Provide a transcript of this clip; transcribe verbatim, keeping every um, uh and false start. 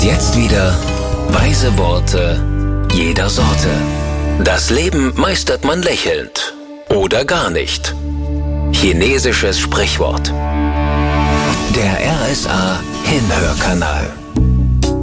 Und jetzt wieder weise Worte jeder Sorte. Das Leben meistert man lächelnd oder gar nicht. Chinesisches Sprichwort. Der R S A Hinhörkanal.